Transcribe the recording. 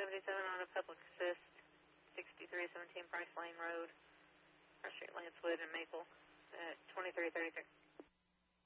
77 on a public assist, 6317 Price Lane Road, First Street, Lancewood, and Maple, at 2333.